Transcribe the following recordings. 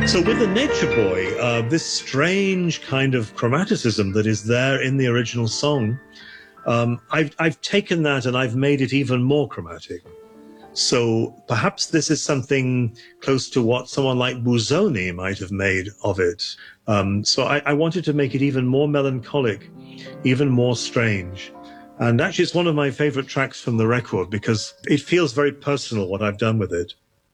So with the Nature Boy, this strange kind of chromaticism that is there in the original song, I've taken that and I've made it even more chromatic. So perhaps this is something close to what someone like Busoni might have made of it. So I wanted to make it even more melancholic, even more strange. And actually, it's one of my favorite tracks from the record because it feels very personal what I've done with it.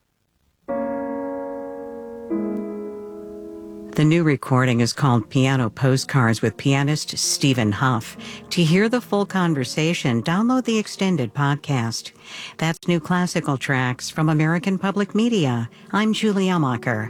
The new recording is called Piano Postcards with pianist Stephen Huff. To hear the full conversation, download the extended podcast. That's New Classical Tracks from American Public Media. I'm Julie Ellmacher.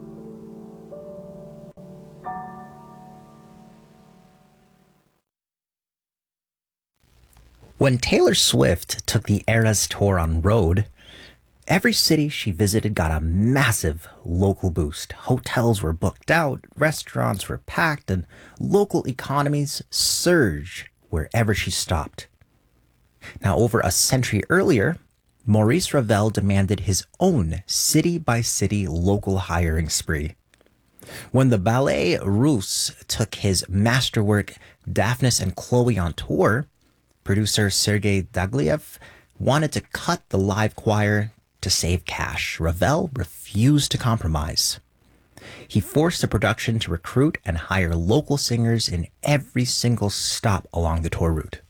When Taylor Swift took the Eras Tour on road, every city she visited got a massive local boost. Hotels were booked out, restaurants were packed, and local economies surged wherever she stopped. Now, over a century earlier, Maurice Ravel demanded his own city-by-city local hiring spree. When the Ballet Russe took his masterwork Daphnis and Chloe on tour, producer Sergei Diaghilev wanted to cut the live choir to save cash. Ravel refused to compromise. He forced the production to recruit and hire local singers in every single stop along the tour route.